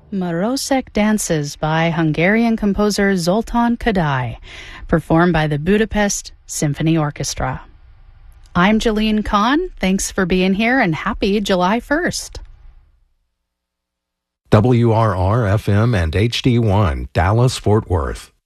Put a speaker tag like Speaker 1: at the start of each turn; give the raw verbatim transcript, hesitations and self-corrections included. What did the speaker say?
Speaker 1: Marosek Dances by Hungarian composer Zoltán Kodály, performed by the Budapest Symphony Orchestra. I'm Jalene Kahn. Thanks for being here and happy July first.
Speaker 2: W R R F M and H D one, Dallas, Fort Worth.